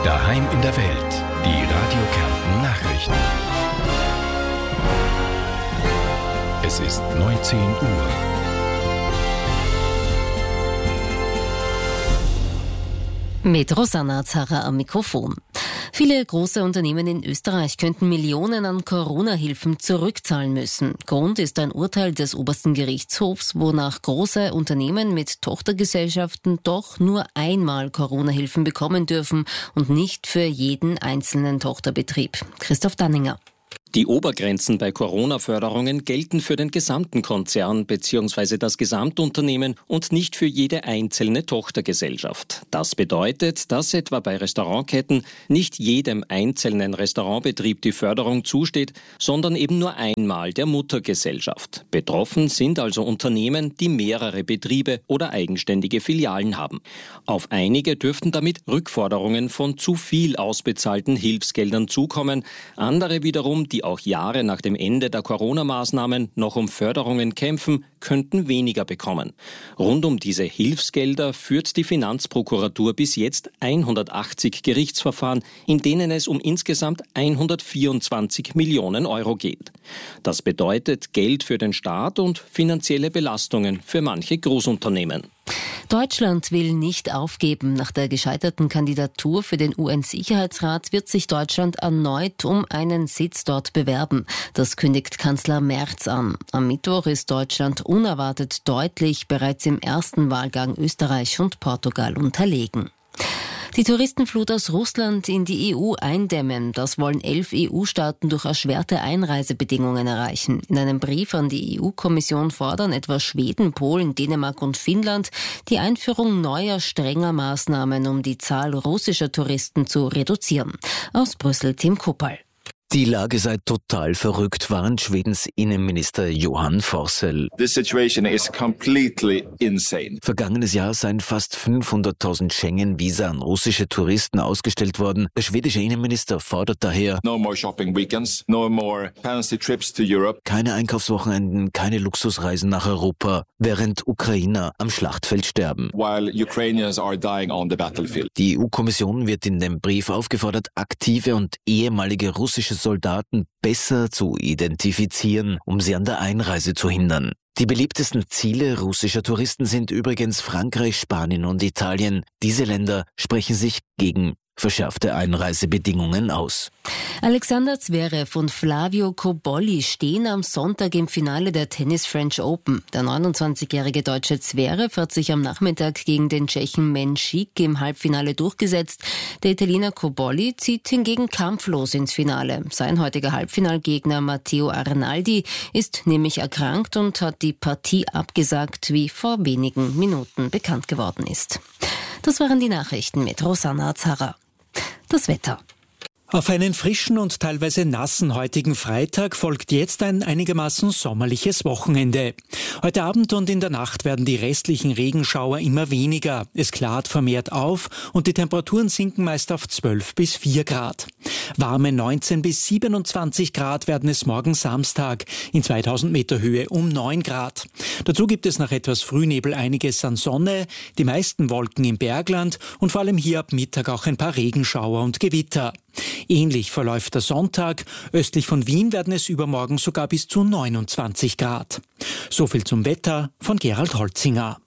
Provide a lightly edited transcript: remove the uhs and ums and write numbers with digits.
Daheim in der Welt. Die Radio Kärnten Nachrichten. Es ist 19 Uhr. Mit Rosanna Zarra am Mikrofon. Viele große Unternehmen in Österreich könnten Millionen an Corona-Hilfen zurückzahlen müssen. Grund ist ein Urteil des obersten Gerichtshofs, wonach große Unternehmen mit Tochtergesellschaften doch nur einmal Corona-Hilfen bekommen dürfen und nicht für jeden einzelnen Tochterbetrieb. Christoph Danninger. Die Obergrenzen bei Corona-Förderungen gelten für den gesamten Konzern bzw. das Gesamtunternehmen und nicht für jede einzelne Tochtergesellschaft. Das bedeutet, dass etwa bei Restaurantketten nicht jedem einzelnen Restaurantbetrieb die Förderung zusteht, sondern eben nur einmal der Muttergesellschaft. Betroffen sind also Unternehmen, die mehrere Betriebe oder eigenständige Filialen haben. Auf einige dürften damit Rückforderungen von zu viel ausbezahlten Hilfsgeldern zukommen, andere wiederum, die auch Jahre nach dem Ende der Corona-Maßnahmen noch um Förderungen kämpfen, könnten weniger bekommen. Rund um diese Hilfsgelder führt die Finanzprokuratur bis jetzt 180 Gerichtsverfahren, in denen es um insgesamt 124 Millionen Euro geht. Das bedeutet Geld für den Staat und finanzielle Belastungen für manche Großunternehmen. Deutschland will nicht aufgeben. Nach der gescheiterten Kandidatur für den UN-Sicherheitsrat wird sich Deutschland erneut um einen Sitz dort bewerben. Das kündigt Kanzler Merz an. Am Mittwoch ist Deutschland unerwartet deutlich bereits im ersten Wahlgang Österreich und Portugal unterlegen. Die Touristenflut aus Russland in die EU eindämmen. Das wollen 11 EU-Staaten durch erschwerte Einreisebedingungen erreichen. In einem Brief an die EU-Kommission fordern etwa Schweden, Polen, Dänemark und Finnland die Einführung neuer, strenger Maßnahmen, um die Zahl russischer Touristen zu reduzieren. Aus Brüssel Tim Kuppal. Die Lage sei total verrückt, warnt Schwedens Innenminister Johan Forssell. This situation is completely insane. Vergangenes Jahr seien fast 500.000 Schengen-Visa an russische Touristen ausgestellt worden. Der schwedische Innenminister fordert daher: No more shopping weekends, no more fancy trips to Europe. Keine Einkaufswochenenden, keine Luxusreisen nach Europa, während Ukrainer am Schlachtfeld sterben. While Ukrainians are dying on the battlefield. Die EU-Kommission wird in dem Brief aufgefordert, aktive und ehemalige russische Soldaten besser zu identifizieren, um sie an der Einreise zu hindern. Die beliebtesten Ziele russischer Touristen sind übrigens Frankreich, Spanien und Italien. Diese Länder sprechen sich gegen verschärfte Einreisebedingungen aus. Alexander Zverev und Flavio Cobolli stehen am Sonntag im Finale der Tennis French Open. Der 29-jährige deutsche Zverev hat sich am Nachmittag gegen den Tschechen Menchik im Halbfinale durchgesetzt. Der Italiener Cobolli zieht hingegen kampflos ins Finale. Sein heutiger Halbfinalgegner Matteo Arnaldi ist nämlich erkrankt und hat die Partie abgesagt, wie vor wenigen Minuten bekannt geworden ist. Das waren die Nachrichten mit Rosanna Zarra. Das Wetter. Auf einen frischen und teilweise nassen heutigen Freitag folgt jetzt ein einigermaßen sommerliches Wochenende. Heute Abend und in der Nacht werden die restlichen Regenschauer immer weniger. Es klart vermehrt auf und die Temperaturen sinken meist auf 12 bis 4 Grad. Warme 19 bis 27 Grad werden es morgen Samstag, in 2000 Meter Höhe um 9 Grad. Dazu gibt es nach etwas Frühnebel einiges an Sonne, die meisten Wolken im Bergland und vor allem hier ab Mittag auch ein paar Regenschauer und Gewitter. Ähnlich verläuft der Sonntag. Östlich von Wien werden es übermorgen sogar bis zu 29 Grad. So viel zum Wetter von Gerald Holzinger.